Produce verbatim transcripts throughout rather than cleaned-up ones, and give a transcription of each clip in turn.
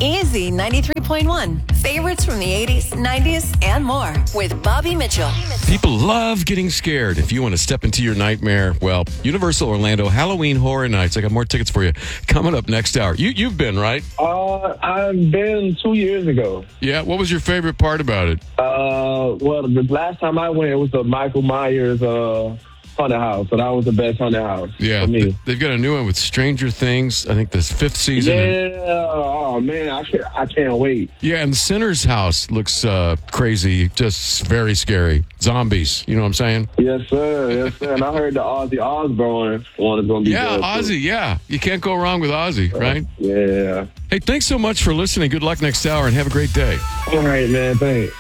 Easy ninety-three point one. Favorites from the eighties, nineties, and more with Bobby Mitchell. People love getting scared. If you want to step into your nightmare, well, Universal Orlando Halloween Horror Nights. I got more tickets for you coming up next hour. You, you've been, right? Uh, I've been two years ago. Yeah. What was your favorite part about it? Uh, well, the last time I went, it was the Michael Myers uh, haunted house. So that was the best haunted house Yeah. for me. th- They've got a new one with Stranger Things. I think this fifth season. Yeah. Oh, man. I can't, I can't wait. Yeah, and Sinner's house looks uh, crazy, just very scary. Zombies, you know what I'm saying? Yes, sir. Yes, sir. And I heard the Ozzy Osbourne one is going to be Yeah, good, too. Ozzy, yeah. You can't go wrong with Ozzy, right? Yeah. Hey, thanks so much for listening. Good luck next hour, and have a great day. All right, man. Thanks.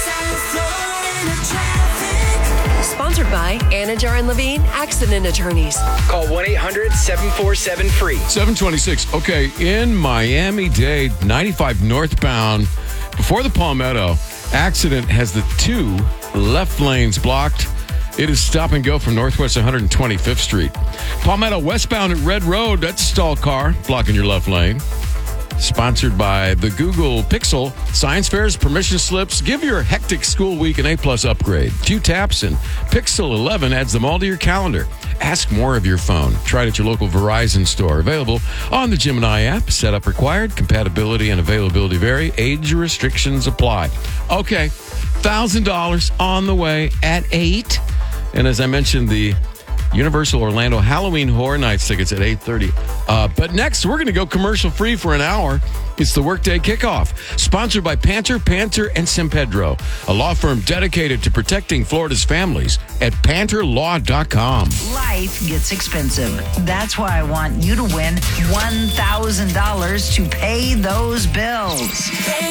Sponsored by Anajar and Levine Accident Attorneys. Call one eight hundred seven four seven free. seven twenty-six. Okay, in Miami-Dade, ninety-five northbound, before the Palmetto, accident has the two left lanes blocked. It is stop and go from Northwest one hundred twenty-fifth Street. Palmetto westbound at Red Road, that's a stalled car blocking your left lane. Sponsored by the Google Pixel, science fairs, permission slips. Give your hectic school week an A-plus upgrade. Few taps and Pixel eleven adds them all to your calendar. Ask more of your phone. Try it at your local Verizon store. Available on the Gemini app. Setup required. Compatibility and availability vary. Age restrictions apply. Okay, one thousand dollars on the way at eight. And as I mentioned, the Universal Orlando Halloween Horror Nights tickets at eight thirty. Uh, but next, we're going to go commercial-free for an hour. It's the Workday Kickoff, sponsored by Panter, Panter, and San Pedro, a law firm dedicated to protecting Florida's families at panter law dot com. Life gets expensive. That's why I want you to win one thousand dollars to pay those bills.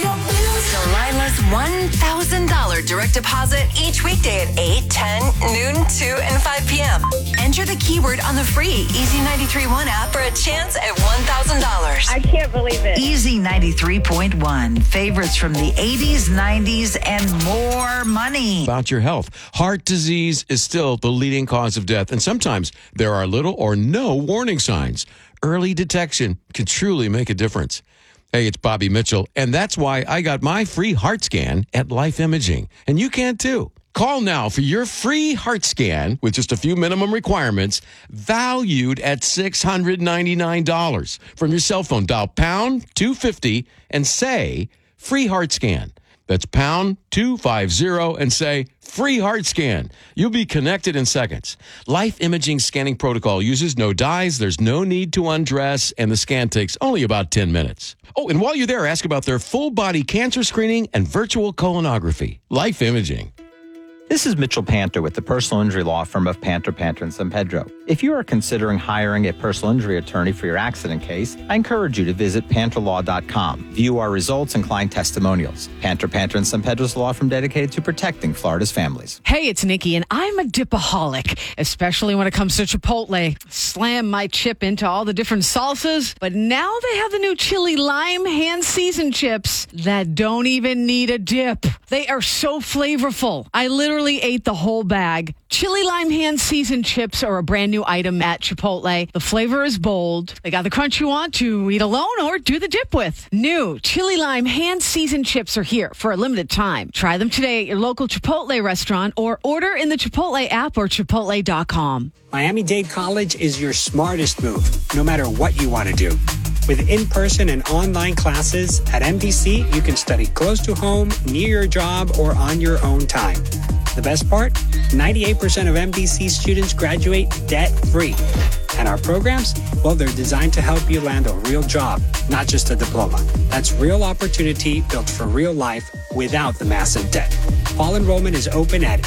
Delilah's one thousand dollars direct deposit each weekday at eight, ten, noon, two, and five p.m. Enter the keyword on the free Easy ninety-three point one app for a chance at one thousand dollars. I can't believe it. Easy ninety-three point one. Favorites from the eighties, nineties, and more money. About your health. Heart disease is still the leading cause of death, and sometimes there are little or no warning signs. Early detection can truly make a difference. Hey, it's Bobby Mitchell, and that's why I got my free heart scan at Life Imaging, and you can too. Call now for your free heart scan with just a few minimum requirements, valued at six hundred ninety-nine dollars. From your cell phone, dial pound two fifty and say free heart scan. That's pound two fifty and say free heart scan. You'll be connected in seconds. Life Imaging scanning protocol uses no dyes. There's no need to undress, and the scan takes only about ten minutes. Oh, and while you're there, ask about their full body cancer screening and virtual colonography. Life Imaging. This is Mitchell Panter with the personal injury law firm of Panter, Panter, and San Pedro. If you are considering hiring a personal injury attorney for your accident case, I encourage you to visit panter law dot com. View our results and client testimonials. Panter, Panter, and San Pedro's law firm dedicated to protecting Florida's families. Hey, it's Nikki, and I'm a dipaholic, especially when it comes to Chipotle. Slam my chip into all the different salsas, but now they have the new chili lime hand seasoned chips that don't even need a dip. They are so flavorful. I literally ate the whole bag. Chili lime hand seasoned chips are a brand new item at Chipotle. The flavor is bold. They got the crunch you want to eat alone or do the dip with. New chili lime hand seasoned chips are here for a limited time. Try them today at your local Chipotle restaurant or order in the Chipotle app or chipotle dot com. Miami-Dade College is your smartest move, no matter what you want to do. With in-person and online classes at M D C, you can study close to home, near your job, or on your own time. The best part? ninety-eight percent of M D C students graduate debt-free. And our programs? Well, they're designed to help you land a real job, not just a diploma. That's real opportunity built for real life without the massive debt. Fall enrollment is open at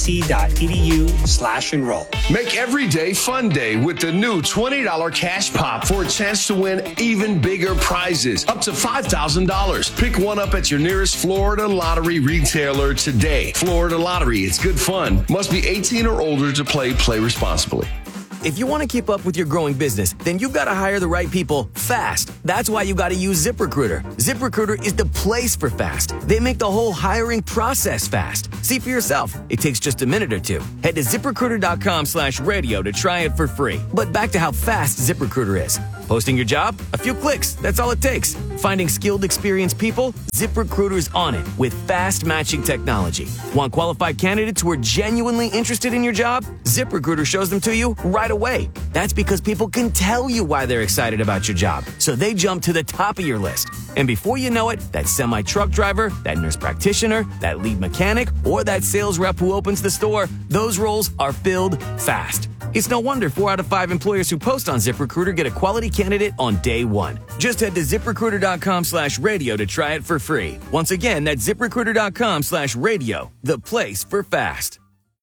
mdc.edu slash enroll. Make every day fun day with the new twenty dollars cash pop for a chance to win even bigger prizes, up to five thousand dollars. Pick one up at your nearest Florida Lottery retailer today. Florida Lottery, it's good fun. Must be eighteen or older to play. Play responsibly. If you want to keep up with your growing business, then you've got to hire the right people fast. That's why you got to use ZipRecruiter. ZipRecruiter is the place for fast. They make the whole hiring process fast. See for yourself. It takes just a minute or two. Head to ZipRecruiter.com slash radio to try it for free. But back to how fast ZipRecruiter is. Posting your job? A few clicks. That's all it takes. Finding skilled, experienced people? ZipRecruiter's on it with fast matching technology. Want qualified candidates who are genuinely interested in your job? ZipRecruiter shows them to you right away. That's because people can tell you why they're excited about your job, so they jump to the top of your list. And before you know it, that semi-truck driver, that nurse practitioner, that lead mechanic, or that sales rep who opens the store, those roles are filled fast. It's no wonder four out of five employers who post on ZipRecruiter get a quality candidate on day one. Just head to ZipRecruiter.com slash radio to try it for free. Once again, that's ZipRecruiter.com slash radio, the place for fast.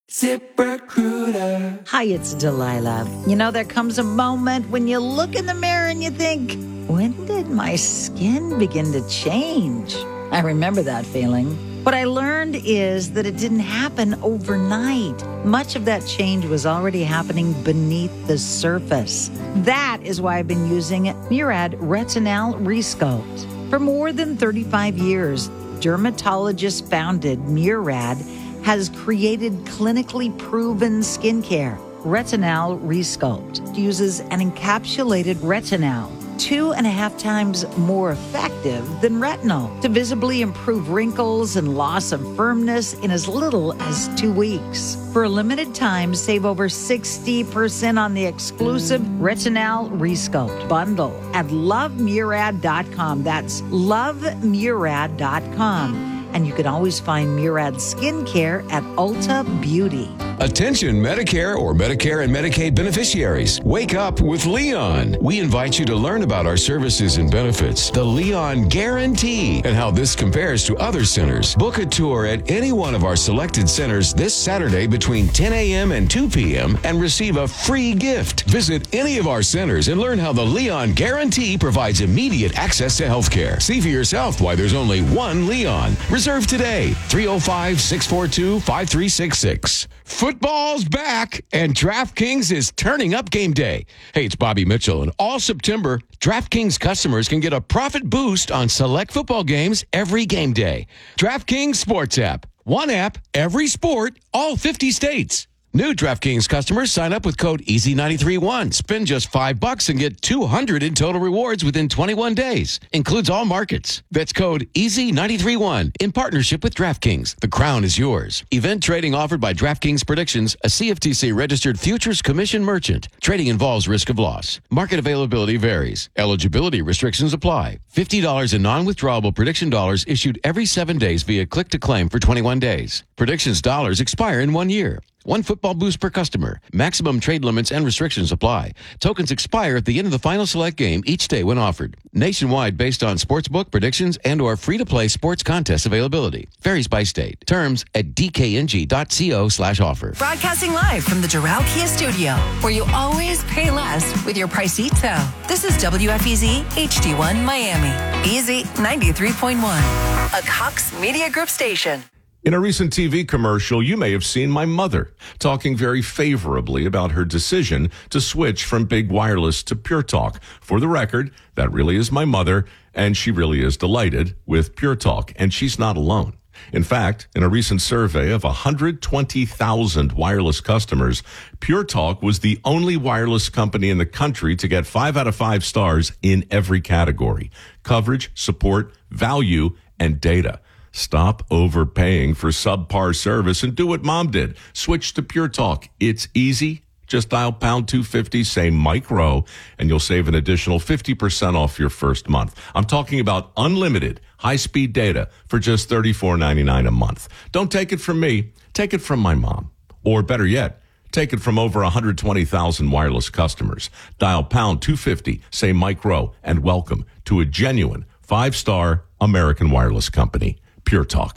ZipRecruiter. Hi, it's Delilah. You know, there comes a moment when you look in the mirror and you think, when did my skin begin to change? I remember that feeling. What I learned is that it didn't happen overnight. Much of that change was already happening beneath the surface. That is why I've been using Murad Retinol Resculpt. For more than thirty-five years, dermatologist-founded Murad has created clinically proven skincare. Retinol Resculpt uses an encapsulated retinol, two and a half times more effective than retinol, to visibly improve wrinkles and loss of firmness in as little as two weeks. For a limited time, save over sixty percent on the exclusive Retinol Resculpt bundle at love murad dot com. That's love murad dot com. And you can always find Murad Skincare at Ulta Beauty. Attention Medicare or Medicare and Medicaid beneficiaries. Wake up with Leon. We invite you to learn about our services and benefits, the Leon Guarantee, and how this compares to other centers. Book a tour at any one of our selected centers this Saturday between ten a.m. and two p.m. and receive a free gift. Visit any of our centers and learn how the Leon Guarantee provides immediate access to health care. See for yourself why there's only one Leon. Reserve today, three oh five, six four two, five three six six. Football's back, and DraftKings is turning up game day. Hey, it's Bobby Mitchell, and all September, DraftKings customers can get a profit boost on select football games every game day. DraftKings Sports app. One app, every sport, all fifty states. New DraftKings customers sign up with code E A S Y nine three one. Spend just five bucks and get two hundred in total rewards within twenty-one days. Includes all markets. That's code E A S Y nine three one in partnership with DraftKings. The crown is yours. Event trading offered by DraftKings Predictions, a C F T C-registered futures commission merchant. Trading involves risk of loss. Market availability varies. Eligibility restrictions apply. fifty dollars in non-withdrawable prediction dollars issued every seven days via click-to-claim for twenty-one days. Predictions dollars expire in one year. One football boost per customer. Maximum trade limits and restrictions apply. Tokens expire at the end of the final select game each day when offered. Nationwide based on sportsbook predictions and or free-to-play sports contest availability. Varies by state. Terms at d k n g dot co slash offer. Broadcasting live from the Doral Kia studio, where you always pay less with your Pricito. This is W F E Z H D one Miami. Easy ninety-three point one. A Cox Media Group station. In a recent T V commercial, you may have seen my mother talking very favorably about her decision to switch from Big Wireless to Pure Talk. For the record, that really is my mother, and she really is delighted with Pure Talk, and she's not alone. In fact, in a recent survey of one hundred twenty thousand wireless customers, Pure Talk was the only wireless company in the country to get five out of five stars in every category: coverage, support, value, and data. Stop overpaying for subpar service and do what Mom did. Switch to Pure Talk. It's easy. Just dial pound two fifty, say Mike Rowe, and you'll save an additional fifty percent off your first month. I'm talking about unlimited high-speed data for just thirty-four ninety-nine a month. Don't take it from me. Take it from my mom. Or better yet, take it from over one hundred twenty thousand wireless customers. Dial pound two fifty, say Mike Rowe, and welcome to a genuine five-star American wireless company. Pure Talk.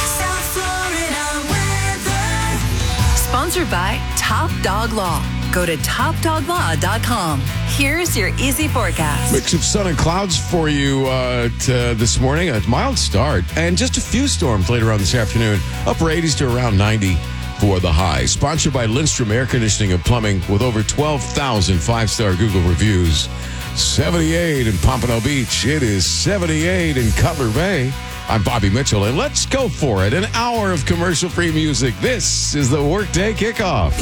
Sponsored by Top Dog Law. Go to top dog law dot com. Here's your easy forecast. Mix of sun and clouds for you uh, to, this morning. A mild start and just a few storms later on this afternoon. Upper eighties to around ninety for the high. Sponsored by Lindstrom Air Conditioning and Plumbing with over twelve thousand five-star Google reviews. seventy-eight in Pompano Beach. It is seventy-eight in Cutler Bay. I'm Bobby Mitchell, and let's go for it. An hour of commercial-free music. This is the Workday Kickoff.